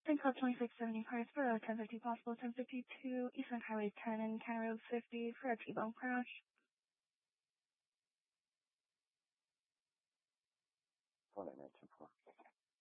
Ten Club 2670 Harrisburg, 1050 possible, 1052 Eastern Highway 10 and County Road 50 for a T-bone crash.